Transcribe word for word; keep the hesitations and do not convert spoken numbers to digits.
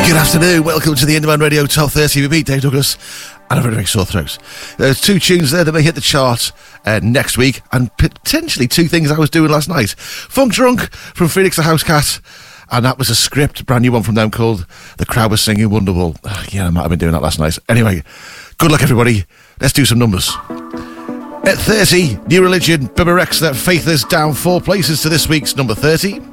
Good afternoon, welcome to the Indie Man Radio Top thirty with me, Dave Douglas, and a very, very sore throat. There's two tunes there that may hit the chart uh, next week, and potentially two things I was doing last night. Funk Drunk from Phoenix the House Cat, and that was a script, a brand new one from them called The Crowd Was Singing Wonderwall. Uh, yeah, I might have been doing that last night. Anyway, good luck everybody, let's do some numbers. At thirty, New Religion, Bibba Rexha, Faith is down four places to this week's number thirty.